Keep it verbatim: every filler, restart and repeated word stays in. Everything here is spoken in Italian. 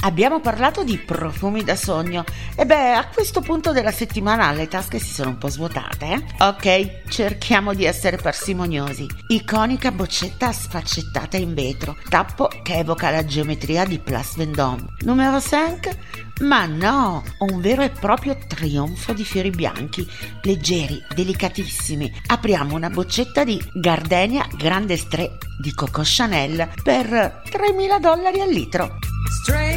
Abbiamo parlato di profumi da sogno e beh, a questo punto della settimana le tasche si sono un po' svuotate, eh? Ok, cerchiamo di essere parsimoniosi. Iconica boccetta sfaccettata in vetro, tappo che evoca la geometria di Place Vendôme. Numero cinque? Ma no, un vero e proprio trionfo di fiori bianchi, leggeri, delicatissimi. Apriamo una boccetta di Gardenia Grande Stré di Coco Chanel per tremila dollari al litro.